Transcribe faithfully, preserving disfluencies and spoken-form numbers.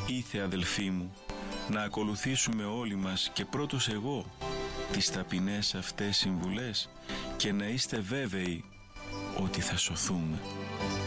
Ήθε αδελφοί μου, να ακολουθήσουμε όλοι μας και πρώτος εγώ τις ταπεινές αυτές συμβουλές και να είστε βέβαιοι ότι θα σωθούμε.